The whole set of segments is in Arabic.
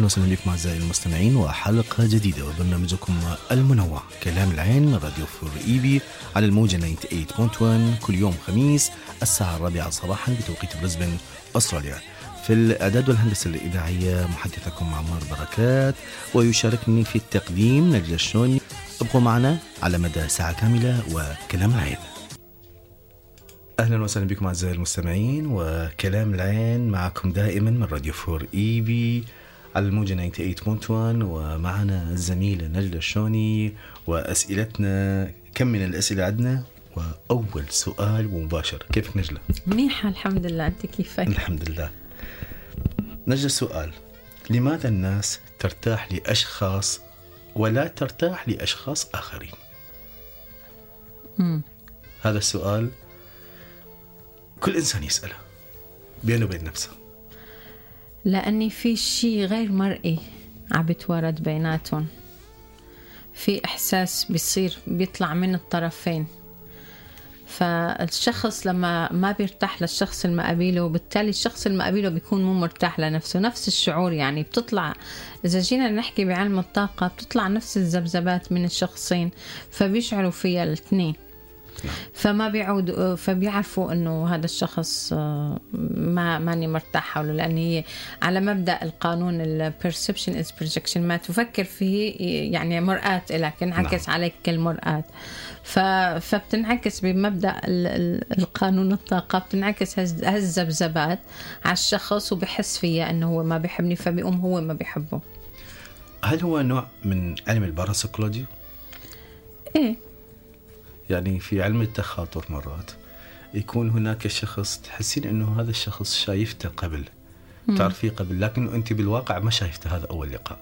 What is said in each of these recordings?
أهلا وسهلا بكم أعزائي المستمعين وحلقة جديدة وبرنامجكم المنوع كلام العين من راديو فور إيبي على الموجة 98.1 كل يوم خميس الساعة 4 صباحا بتوقيت بريسبن أستراليا. في الإعداد والهندسة الإذاعية محدثكم عمار بركات، ويشاركني في التقديم نجلة الشوني. ابقوا معنا على مدى ساعة كاملة وكلام العين. أهلا وسهلا بكم أعزائي المستمعين وكلام العين معكم دائما من راديو فور إيبي على الموجة 98.1 ومعنا الزميلة نجلة الشوني وأسئلتنا. كم من الأسئلة عندنا؟ وأول سؤال مباشر، كيفك نجلة؟ منيحة الحمد لله، أنت كيفك؟ الحمد لله. نجلة السؤال، لماذا الناس ترتاح لأشخاص ولا ترتاح لأشخاص آخرين؟ هذا السؤال كل إنسان يسأله بينه وبين نفسه، لأني في شيء غير مرئي عم بيتوارد بيناتهم، في إحساس بيصير بيطلع من الطرفين، فالشخص لما ما بيرتاح للشخص المقابله وبالتالي الشخص المقابله بيكون مو مرتاح لنفسه. نفس الشعور يعني بتطلع، إذا جينا نحكي بعلم الطاقة بتطلع نفس الذبذبات من الشخصين فبيشعروا فيها الاثنين، فما بيعود فبيعرفوا انه هذا الشخص ماني مرتاح حوله، لان هي على مبدا القانون البرسبشن از بروجكشن، ما تفكر فيه يعني مرآة لك انعكس عليك كالمرآة، فبتنعكس بمبدا القانون الطاقه، بتنعكس هالذبذبات على الشخص وبحس فيها انه هو ما بيحبني فبيقوم هو ما بيحبه. هل هو نوع من علم الباراسيكولوجي؟ ايه، يعني في علم التخاطر مرات يكون هناك شخص تحسين انه هذا الشخص شايفته قبل، تعرفيه قبل، لكن انت بالواقع ما شايفته هذا اول لقاء.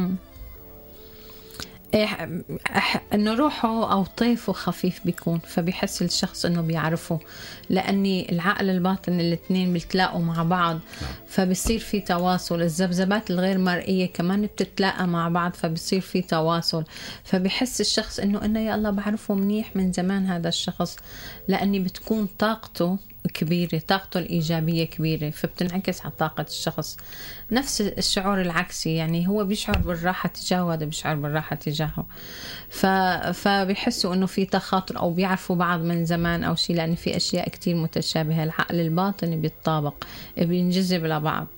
انه روحه او طيفه خفيف بيكون، فبيحس الشخص انه بيعرفه، لاني العقل الباطن الاثنين بيتلاقوا مع بعض، فبيصير في تواصل. الذبذبات الغير مرئيه كمان بتتلاقى مع بعض فبيصير في تواصل، فبيحس الشخص انه يا الله بعرفه منيح من زمان هذا الشخص، لاني بتكون طاقته كبيرة، طاقته الإيجابية كبيرة، فبتنعكس على طاقة الشخص. نفس الشعور العكسي، يعني هو بيشعر بالراحة تجاهه وهذا بيشعر بالراحة تجاهه، فبيحسوا إنه في تخاطر أو بيعرفوا بعض من زمان أو شيء، لأن في أشياء كتير متشابهة. العقل الباطني بيتطابق، بينجذب لبعض.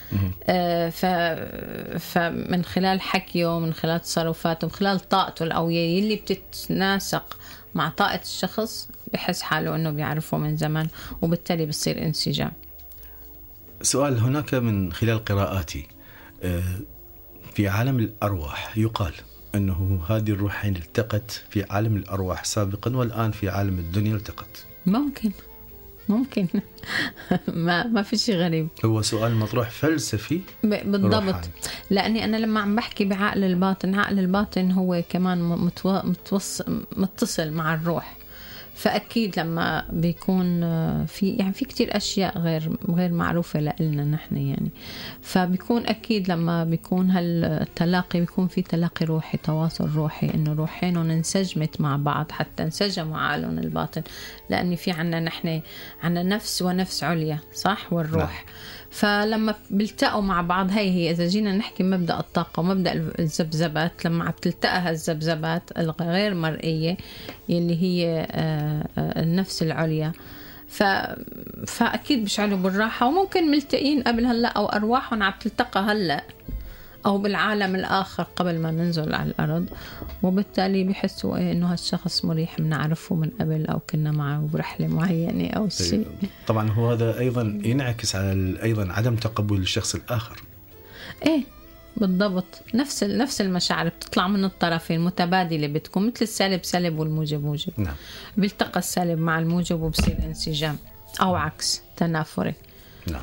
فمن خلال حكيه ومن خلال تصرفاته ومن خلال طاقته القوية اللي بتتناسق مع طاقة الشخص بحس حاله أنه بيعرفه من زمان، وبالتالي بيصير انسجام. سؤال، هناك من خلال قراءاتي في عالم الأرواح يقال أنه هذه الروحين التقت في عالم الأرواح سابقا والآن في عالم الدنيا التقت. ممكن ما في شيء غريب. هو سؤال مطروح فلسفي بالضبط روحاني. لأني أنا لما عم بحكي بعقل الباطن، عقل الباطن هو كمان متصل مع الروح، فأكيد لما بيكون في كتير أشياء غير معروفة لنا نحن يعني، فبيكون أكيد لما بيكون هالتلاقي بيكون في تلاقي روحي، تواصل روحي، إنه روحين انسجمت مع بعض حتى انسجموا عقلهم الباطن، لأن في نحن عنا نفس ونفس عليا، صح، والروح. فلما بيلتقوا مع بعض، هي إذا جينا نحكي مبدأ الطاقة ومبدأ الذبذبات، لما عم تلتقى هالذبذبات الغير مرئية اللي هي النفس العليا، فأكيد بيشعروا بالراحة، وممكن ملتقين قبل هلأ أو أرواحهم عم تلتقى هلأ أو بالعالم الآخر قبل ما ننزل على الأرض، وبالتالي بيحسوا إنه هالشخص مريح، بنعرفه من قبل أو كنا معه برحلة معينة أو شيء. طبعا هو هذا أيضا ينعكس على أيضا عدم تقبل الشخص الآخر. إيه بالضبط، نفس المشاعر بتطلع من الطرفين متبادلة، بتكون مثل السالب سالب والموجب موجب. نعم. بيلتقى السالب مع الموجب وبصير انسجام أو عكس تنافري. نعم.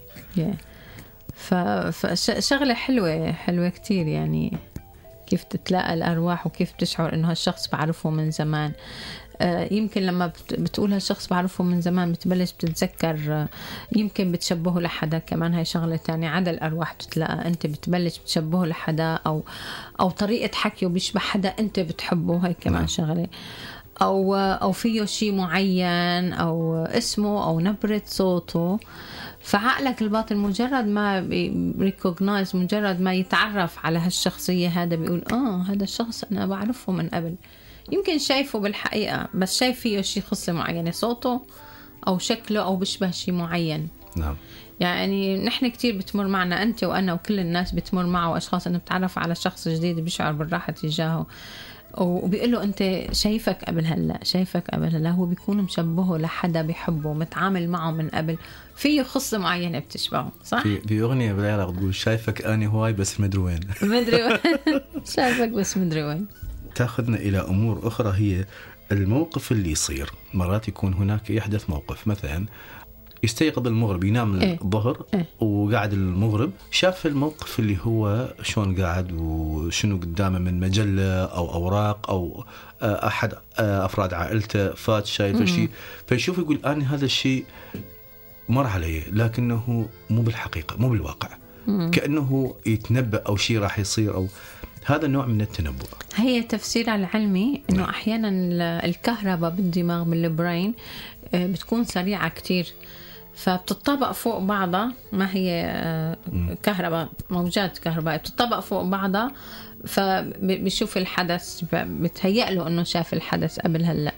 فشغلة حلوة كتير، يعني كيف تتلاقى الأرواح وكيف تشعر إنه هالشخص بعرفه من زمان. يمكن لما بتقول هالشخص بعرفه من زمان بتبلش بتتذكر، يمكن بتشبهه لحدا كمان، هاي شغلة تانية. عدا الأرواح بتتلاقى، أنت بتبلش بتشبهه لحدا أو طريقة حكيه بيشبه حدا أنت بتحبه، هاي كمان شغلة. أو فيه شيء معين أو اسمه أو نبرة صوته، فعقلك الباطن مجرد ما ريكوغنايز، مجرد ما يتعرف على هالشخصية هذا بيقول هذا الشخص أنا بعرفه من قبل، يمكن شايفه بالحقيقة بس شايف فيه شيء خصلة معينة، صوته أو شكله أو بشبه شيء معين. نعم. يعني نحن كتير بتمر معنا، أنت وأنا وكل الناس بتمر معه أشخاص أنه بتعرف على شخص جديد بيشعر بالراحة تجاهه، وبيقول له أنت شايفك قبل هلا، شايفك قبل هلا، هو بيكون مشبهه لحدا بيحبه، متعامل معه من قبل، فيه خصلة معينة بتشبهه، صح؟ في أغنية بالعراق تقول شايفك أنا هواي بس مدري وين. مدري وين. شايفك بس مدري وين. تأخذنا إلى أمور أخرى، هي الموقف اللي يصير. مرات يكون هناك يحدث موقف، مثلا يستيقظ المغرب، ينام الظهر وقاعد المغرب شاف الموقف اللي هو شلون قاعد وشنو قدامه من مجلة أو أوراق أو أحد أفراد عائلته فات شايف شيء، فيشوف يقول أنا هذا الشيء مر علي لكنه مو بالحقيقة، مو بالواقع، كأنه يتنبأ أو شيء راح يصير، أو هذا نوع من التنبؤ. هي تفسير العلمي إنه أحيانا الكهرباء بالدماغ بالبرين بتكون سريعة كتير، فبتطبق فوق بعضها، ما هي كهرباء، موجات كهرباء بتطبق فوق بعضها، فبيشوف الحدث، بتهيأ له إنه شاف الحدث قبل هلأ،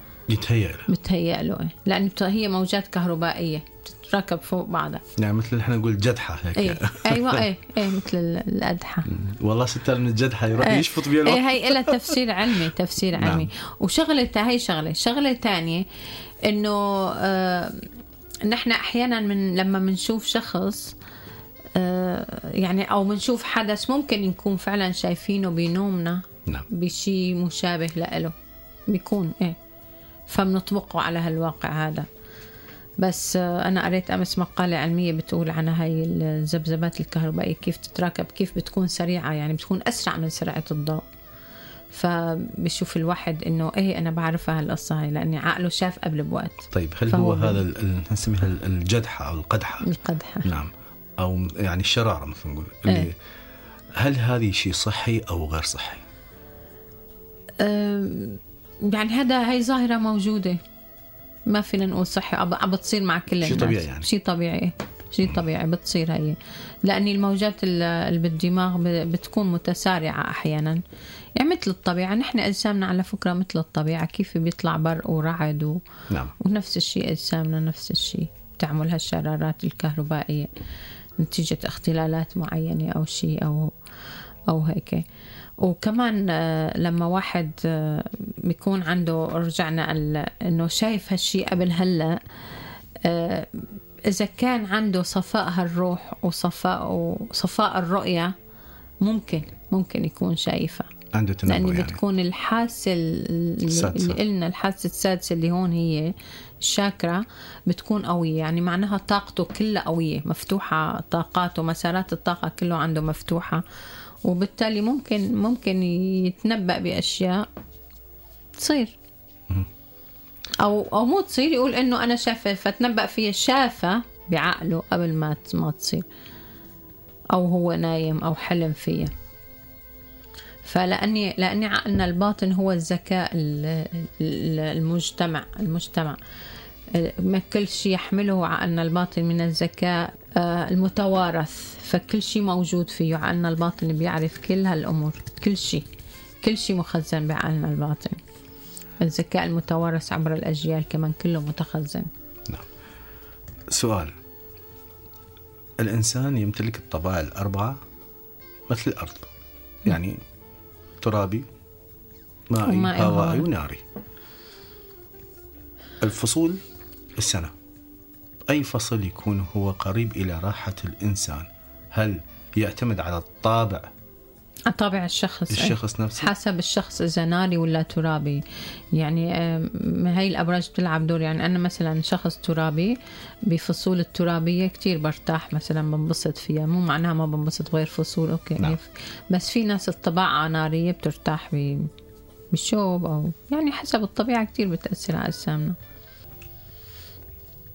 بتهيأ له لأن هي موجات كهربائية تتركب فوق بعضها، يعني مثل احنا نقول جدحة هيك. أيوة مثل الأدحة. والله ستار من الجدحة يروح يشفط بيه الوقت. هي إلها تفسير علمي، تفسير علمي. وشغلة هي شغلة تانية إنه نحن أحيانا لما منشوف شخص يعني أو منشوف حدث ممكن نكون فعلا شايفينه بنومنا بشي مشابه له، بيكون فبنطبقه على هالواقع هذا. بس أنا قريت أمس مقالة علمية بتقول عن هاي الذبذبات الكهربائية كيف تتراكب، كيف بتكون سريعة، يعني بتكون أسرع من سرعة الضوء، فبشوف الواحد إنه أنا بعرفها هالقصة هاي لأني عقله شاف قبل بوقت. طيب هل هو هذا نسميها الجدحة أو القدحة؟ نعم، أو يعني الشرارة مثل نقول اللي هل هذه شيء صحي أو غير صحي؟ يعني هاي ظاهرة موجودة، ما فينا نقول صحي، بتصير مع كل الناس، شيء طبيعي يعني. شيء طبيعي بتصير هي، لأن الموجات اللي بالدماغ بتكون متسارعة أحيانا، يعني مثل الطبيعة. نحن أجسامنا على فكرة مثل الطبيعة، كيف بيطلع برق ورعد نعم. ونفس الشيء أجسامنا نفس الشيء تعمل هالشرارات الكهربائية نتيجة اختلالات معينة أو شيء أو هيك. وكمان لما واحد بيكون عنده، رجعنا إنه شايف هالشيء قبل هلأ، إذا كان عنده صفاء هالروح وصفاء الرؤية ممكن يكون شايفة عنده تنبؤ، لأن يعني بتكون الحاسة اللي قلنا الحاسة السادسة اللي هون هي الشاكرا بتكون قوية، يعني معناها طاقته كلها قوية مفتوحة، طاقاته مسارات الطاقة كله عنده مفتوحة، وبالتالي ممكن يتنبأ بأشياء تصير أو مو تصير، يقول إنه أنا شافة، فتنبأ فيها، شافة بعقله قبل ما تصير، أو هو نايم أو حلم فيها. لأني عقلنا الباطن هو الذكاء المجتمع ما كل شيء يحمله عقلنا الباطن من الذكاء المتوارث، فكل شيء موجود فيه عقلنا الباطن، بيعرف كل هالأمور، كل شيء مخزن بعقلنا الباطن، الذكاء المتوارث عبر الأجيال كمان كله متخزن. نعم. سؤال، الإنسان يمتلك الطبائع الأربعة مثل الأرض، يعني ترابي مائي هوائي وناري. الفصول السنة، أي فصل يكون هو قريب إلى راحة الإنسان؟ هل يعتمد على طابع الشخص نفسه؟ حسب الشخص إذا ناري ولا ترابي، يعني هاي الأبراج بتلعب دور. يعني أنا مثلا شخص ترابي، بفصول الترابية كتير برتاح، مثلا بنبسط فيها، مو معناها ما بنبسط غير فصول، أوكي نعم. بس في ناس الطباعة نارية بترتاح بالشوب، أو يعني حسب الطبيعة كتير بتأثر على أجسامنا.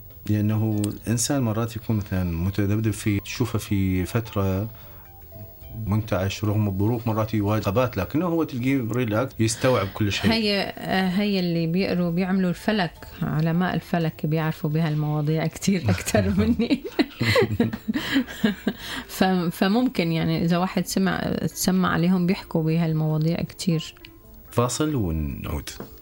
لأنه الإنسان مرات يكون مثلا متذبذب تشوفه في فترة منتعش رغم الظروف، مرات يواجه عقبات، لكنه هو تلقيه ريلاكس يستوعب كل شيء. هي اللي بيقروا بيعملوا الفلك، علماء الفلك بيعرفوا بهالمواضيع كتير أكتر مني. فممكن يعني إذا واحد سمع عليهم بيحكوا بهالمواضيع كتير. فاصل ونعود.